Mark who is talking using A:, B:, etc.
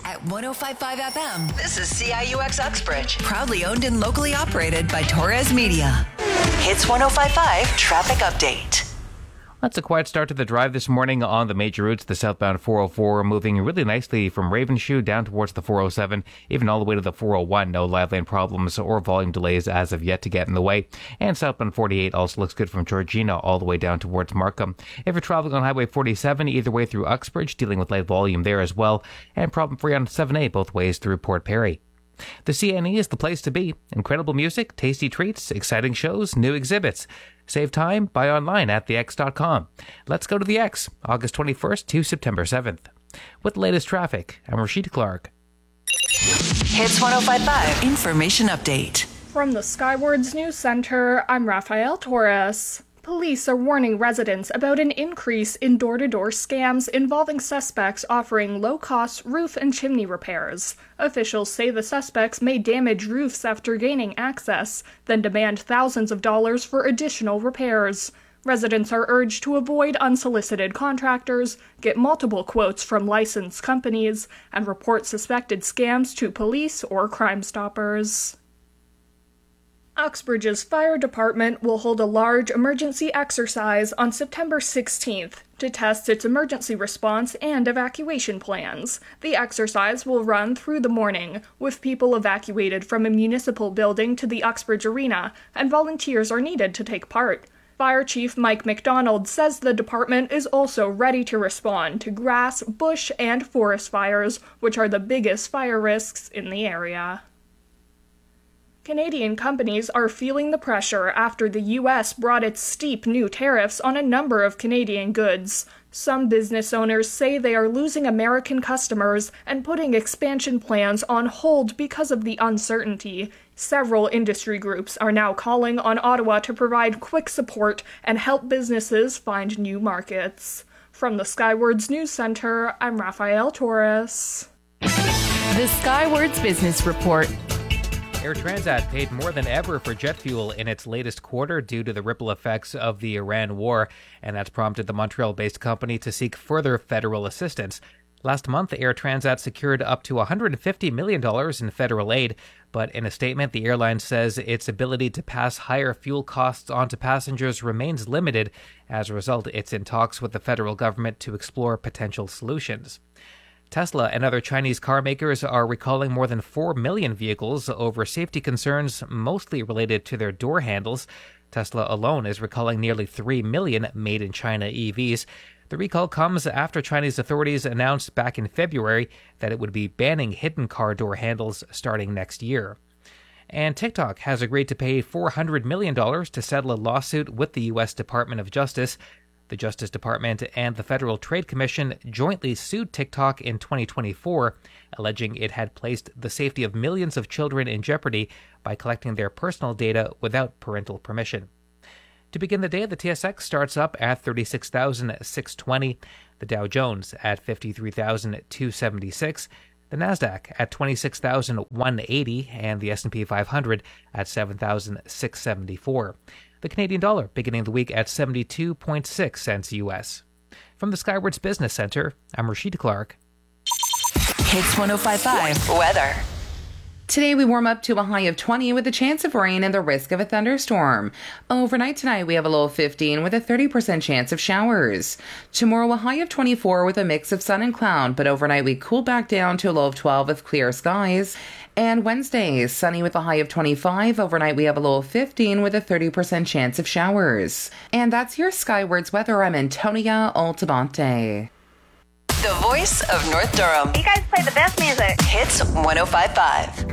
A: at 105.5 FM.
B: This is CIUX Uxbridge.
A: Proudly owned and locally operated by Torres Media.
B: Hits 105.5 traffic update.
C: That's a quiet start to the drive this morning on the major routes. The southbound 404 moving really nicely from Ravenshoe down towards the 407, even all the way to the 401. No live lane problems or volume delays as of yet to get in the way. And southbound 48 also looks good from Georgina all the way down towards Markham. If you're traveling on Highway 47, either way through Uxbridge, dealing with light volume there as well. And problem free on 7A both ways through Port Perry. The CNE is the place to be. Incredible music, tasty treats, exciting shows, new exhibits. Save time, buy online at thex.com. Let's go to the X, August 21st to September 7th. With the latest traffic, I'm Rashid Clark.
B: Hits 105.5 information update.
D: From the Skywards News Center, I'm Rafael Torres. Police are warning residents about an increase in door-to-door scams involving suspects offering low-cost roof and chimney repairs. Officials say the suspects may damage roofs after gaining access, then demand thousands of dollars for additional repairs. Residents are urged to avoid unsolicited contractors, get multiple quotes from licensed companies, and report suspected scams to police or Crime Stoppers. Uxbridge's fire department will hold a large emergency exercise on September 16th to test its emergency response and evacuation plans. The exercise will run through the morning, with people evacuated from a municipal building to the Uxbridge Arena, and volunteers are needed to take part. Fire Chief Mike McDonald says the department is also ready to respond to grass, bush, and forest fires, which are the biggest fire risks in the area. Canadian companies are feeling the pressure after the U.S. brought its steep new tariffs on a number of Canadian goods. Some business owners say they are losing American customers and putting expansion plans on hold because of the uncertainty. Several industry groups are now calling on Ottawa to provide quick support and help businesses find new markets. From the Skywards News Center, I'm Rafael Torres.
E: The Skywards Business Report.
C: Air Transat paid more than ever for jet fuel in its latest quarter due to the ripple effects of the Iran war, and that's prompted the Montreal-based company to seek further federal assistance. Last month, Air Transat secured up to $150 million in federal aid, but in a statement, the airline says its ability to pass higher fuel costs on to passengers remains limited. As a result, it's in talks with the federal government to explore potential solutions. Tesla and other Chinese car makers are recalling more than 4 million vehicles over safety concerns mostly related to their door handles. Tesla alone is recalling nearly 3 million made-in-China EVs. The recall comes after Chinese authorities announced back in February that it would be banning hidden car door handles starting next year. And TikTok has agreed to pay $400 million to settle a lawsuit with the U.S. Department of Justice. The Justice Department and the Federal Trade Commission jointly sued TikTok in 2024, alleging it had placed the safety of millions of children in jeopardy by collecting their personal data without parental permission. To begin the day, the TSX starts up at 36,620, the Dow Jones at 53,276, the Nasdaq at 26,180, and the S&P 500 at 7,674. The Canadian dollar beginning the week at 72.6 cents U.S. From the Skywards Business Center, I'm Rashid Clark.
B: Hits 105.5 weather.
F: Today we warm up to a high of 20 with a chance of rain and the risk of a thunderstorm. Overnight tonight we have a low of 15 with a 30% chance of showers. Tomorrow a high of 24 with a mix of sun and cloud, but overnight we cool back down to a low of 12 with clear skies. And Wednesday, sunny with a high of 25. Overnight, we have a low of 15 with a 30% chance of showers. And that's your Skywards weather. I'm Antonia Altabante.
B: The voice of North Durham.
G: You guys play the best music.
B: Hits 105.5.